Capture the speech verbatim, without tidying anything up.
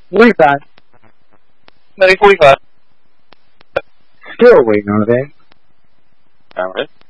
forty-five. Betting forty-five. Still waiting on it, eh? Alright.